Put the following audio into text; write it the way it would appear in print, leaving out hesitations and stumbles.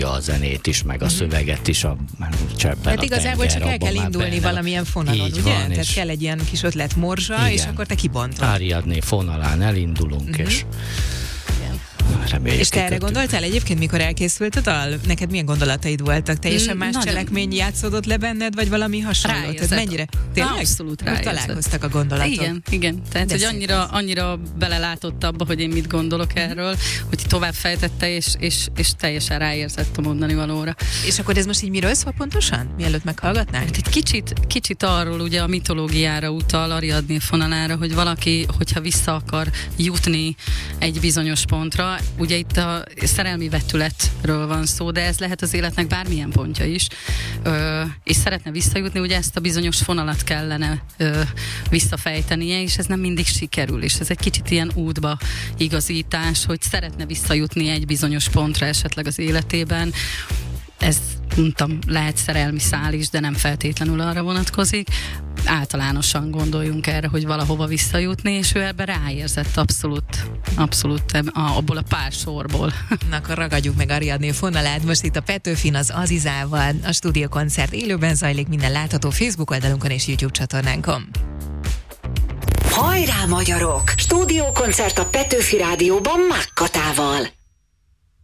a zenét is, meg a szöveget is, a cseppen Hát igazából csak el kell indulni valamilyen fonalon, ugye? Tehát kell egy ilyen kis ötletmorzsa, igen, és akkor te kibontod. Ariadné fonalán elindulunk, és reméljük. És te erre gondoltál egyébként, mikor elkészült a dal? Neked milyen gondolataid voltak? Teljesen más cselekmény játszódott le benned, vagy valami hasonló? Tehát mennyire? Tényleg? Abszolút ráérzett. Találkoztak a gondolatok. Igen. Tehát, hogy annyira belelátott abba, hogy én mit gondolok erről, hogy tovább fejtette, és teljesen ráérzett a mondani valóra. És akkor ez most így miről szól pontosan? Mielőtt meghallgatnánk? Hát egy kicsit arról, ugye a mitológiára utal, Ariadné fonalára, hogy valaki, hogyha vissza akar jutni egy bizonyos pontra, ugye itt a szerelmi vetületről van szó, de ez lehet az életnek bármilyen pontja is, és szeretne visszajutni, ugye ezt a bizonyos fonalat kellene visszafejtenie, és ez nem mindig sikerül, és ez egy kicsit ilyen útba igazítás, hogy szeretne visszajutni egy bizonyos pontra esetleg az életében. Ez, mondtam, lehet szerelmi szál is, de nem feltétlenül arra vonatkozik. Általánosan gondoljunk erre, hogy valahova visszajutni, és ő ebben ráérzett abszolút abból a pár sorból. Na, akkor ragadjuk meg Ariadné fonalát. Most itt a Petőfin az Azizával. A stúdiókoncert élőben zajlik, minden látható Facebook oldalunkon és YouTube csatornánkon. Hajrá, magyarok! Stúdiókoncert a Petőfi Rádióban Mákkatával.